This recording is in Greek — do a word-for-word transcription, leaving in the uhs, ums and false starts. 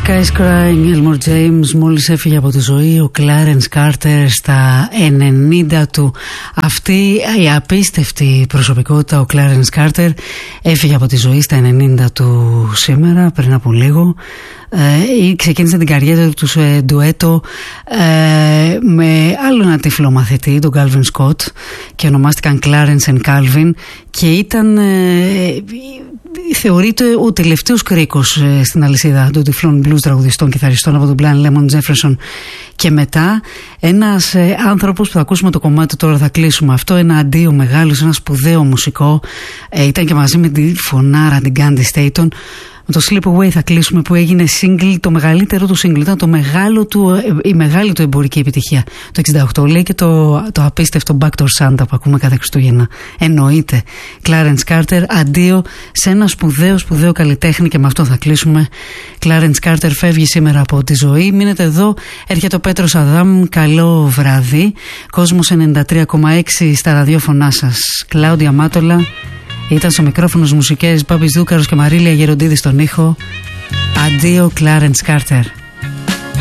Skies Crying, Elmore James, μόλις έφυγε από τη ζωή ο Clarence Carter στα ενενήντα του. Αυτή η απίστευτη προσωπικότητα, ο Clarence Carter, έφυγε από τη ζωή στα ενενήντα του σήμερα, πριν από λίγο. Ε, ξεκίνησε την καριέρα του σε ντουέτο ε, με άλλο ένα τύφλο μαθητή, τον Calvin Scott, και ονομάστηκαν Clarence and Calvin, και ήταν ε, θεωρείται ο τελευταίος κρίκος ε, στην αλυσίδα των τυφλών blues τραγουδιστών κιθαριστών από τον Blind Lemon Jefferson. Και μετά ένας ε, άνθρωπος που θα ακούσουμε το κομμάτι τώρα, θα κλείσουμε αυτό, ένα αντίο μεγάλο, ένα σπουδαίο μουσικό, ε, ήταν και μαζί με τη φωνάρα την Candy Staton. Με το Slip Away θα κλείσουμε, που έγινε single, το μεγαλύτερο του single, ήταν το μεγάλο του, η μεγάλη του εμπορική επιτυχία το εξήντα οκτώ. Λέει και το, το απίστευτο Backdoor Santa που ακούμε κάθε Χριστούγεννα. Εννοείται. Clarence Carter, αντίο σε ένα σπουδαίο σπουδαίο καλλιτέχνη, και με αυτό θα κλείσουμε. Clarence Carter φεύγει σήμερα από τη ζωή. Μείνετε εδώ, έρχεται ο Πέτρος Αδάμ. Καλό βράδυ. Κόσμος ενενήντα τρία κόμμα έξι στα ραδιόφωνά σας. Κλάουδια Μάτολα ήταν στο μικρόφωνο μουσικές, Πάπης Δούκαρος και Μαρίλια Γεροντίδη στον ήχο. Αντίο Clarence Carter.